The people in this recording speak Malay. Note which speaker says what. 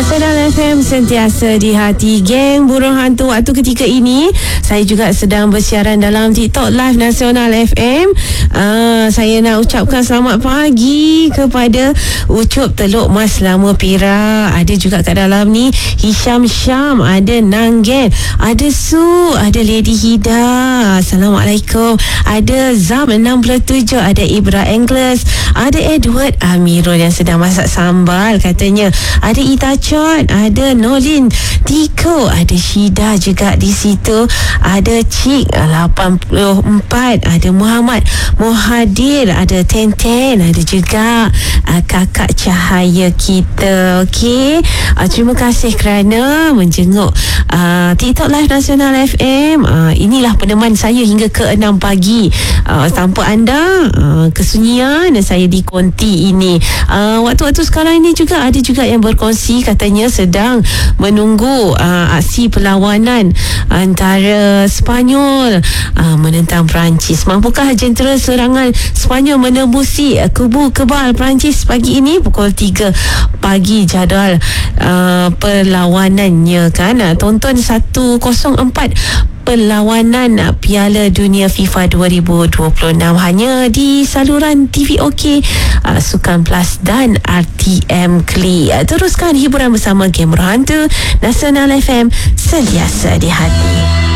Speaker 1: Nasional FM sentiasa di hati geng burung hantu. Waktu ketika ini saya juga sedang bersiaran dalam TikTok Live Nasional FM. Saya nak ucapkan selamat pagi kepada Ucup Teluk Mas Lama Perak. Ada juga kat dalam ni Hisham Syam, ada Nanggen, ada Su, ada Lady Hida. Assalamualaikum. Ada Zam 67, ada Ibra Anglers, ada Edward Amirul yang sedang masak sambal katanya. Ada Itachon, ada Nolin Tiko, ada Shida juga di situ, ada Cik 84, ada Muhammad Muhadir, ada Tenten, ada juga kakak cahaya kita. Okey, terima kasih kerana menjenguk TikTok Live Nasional FM. Inilah peneman saya hingga ke 6 pagi. Tanpa anda, kesunyian saya di konti ini. Waktu-waktu sekarang ini juga ada juga yang berkongsi katanya sedang menunggu aksi perlawanan antara Sepanyol menentang Perancis. Mampukah jentera serangan Sepanyol menembusi kubu kebal Perancis pagi ini pukul 3 pagi jadual perlawanannya kan. Tonton 104 perlawanan Piala Dunia FIFA 2026 hanya di saluran TV OK, Sukan Plus dan RTM Klik. Teruskan hiburan bersama Game Hantu Nasional FM, sentiasa di hati.